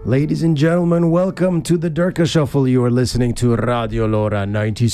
Ladies and gentlemen, welcome to the Derka Shuffle. You are listening to Radio Lora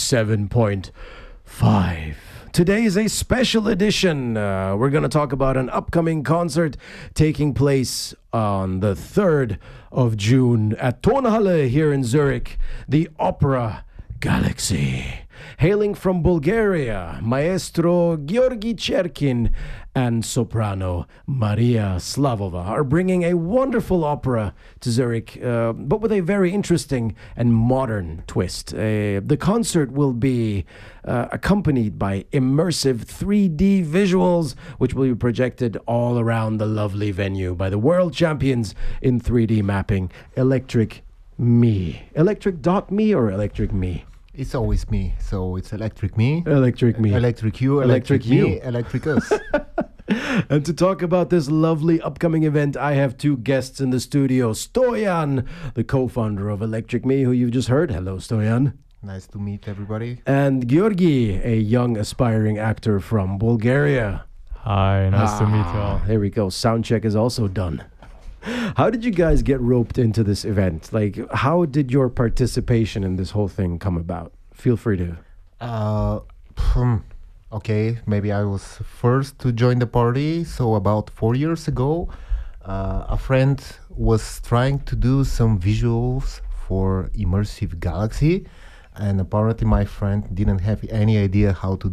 97.5. Today is a special edition. We're going to talk about an upcoming concert taking place on the 3rd of June at Tonhalle here in Zurich, the Opera Galaxy. Hailing from Bulgaria, Maestro Georgi Cherkin and soprano Maria Slavova are bringing a wonderful opera to Zurich, but with a very interesting and modern twist. The concert will be accompanied by immersive 3D visuals, which will be projected all around the lovely venue by the world champions in 3D mapping, Electric Me. Electric.me or Electric Me? It's always me, so it's Electric Me. Electric Me. Electric You, Electric Me, Electric Us. And to talk about this lovely upcoming event, I have two guests in the studio. Stoyan, the co-founder of Electric Me, who you've just heard. Hello, Stoyan. Nice to meet everybody. And Georgi, a young aspiring actor from Bulgaria. Hi, nice to meet you all. There we go. Sound check is also done. How did you guys get roped into this event? Like, how did your participation in this whole thing come about? Feel free to. Okay, maybe I was first to join the party. So about 4 years ago, a friend was trying to do some visuals for Immersive Galaxy. And apparently my friend didn't have any idea how to